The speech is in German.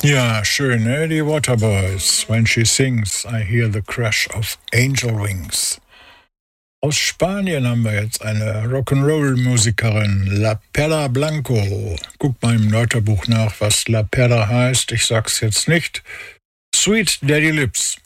Ja, schön, ne? Die Waterboys. When she sings, I hear the crash of angel wings. Aus Spanien haben wir jetzt eine Rock'n'Roll-Musikerin, La Perla Blanco. Guck mal im Wörterbuch nach, was La Perla heißt. Ich sag's jetzt nicht. Sweet Daddy Lips.